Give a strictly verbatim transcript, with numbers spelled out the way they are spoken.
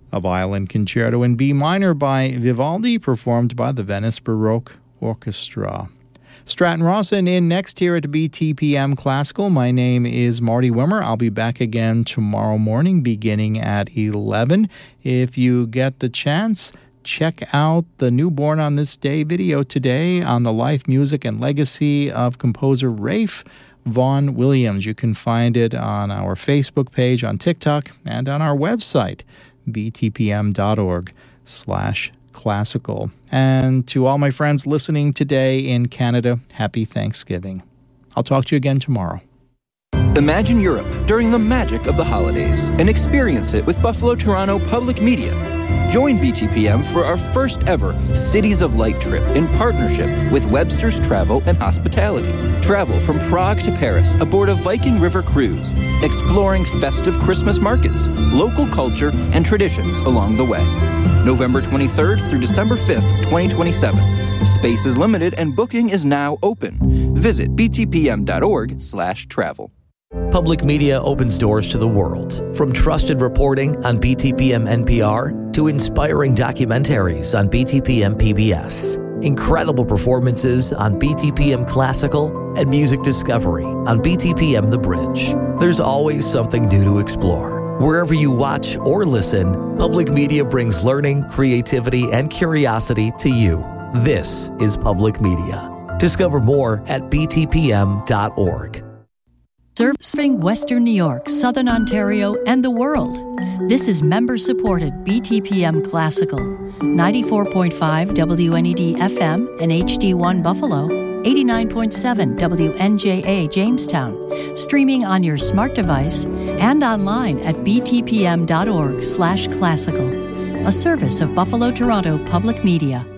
a violin concerto in B minor by Vivaldi, performed by the Venice Baroque Orchestra. Stratton Rawson in next here at B T P M Classical. My name is Marty Wimmer. I'll be back again tomorrow morning beginning at eleven. If you get the chance, check out the Newborn on This Day video today on the life, music, and legacy of composer Rafe Vaughan Williams. You can find it on our Facebook page, on TikTok, and on our website, btpm.org slash classical. And to all my friends listening today in Canada, happy Thanksgiving. I'll talk to you again tomorrow. Imagine Europe during the magic of the holidays and experience it with Buffalo Toronto Public Media. Join B T P M for our first ever Cities of Light trip in partnership with Webster's Travel and Hospitality. Travel from Prague to Paris aboard a Viking River cruise, exploring festive Christmas markets, local culture, and traditions along the way. November twenty-third through December fifth, twenty twenty-seven. Space is limited and booking is now open. Visit btpm.org slash travel. Public Media opens doors to the world. From trusted reporting on B T P M N P R to inspiring documentaries on B T P M P B S. Incredible performances on B T P M Classical and music discovery on B T P M The Bridge. There's always something new to explore. Wherever you watch or listen, Public Media brings learning, creativity, and curiosity to you. This is Public Media. Discover more at b t p m dot org. Serving Western New York, Southern Ontario, and the world. This is member-supported B T P M Classical, ninety-four point five W N E D F M and H D one Buffalo, eighty-nine point seven W N J A Jamestown, streaming on your smart device and online at btpm.org slash classical, a service of Buffalo Toronto Public Media.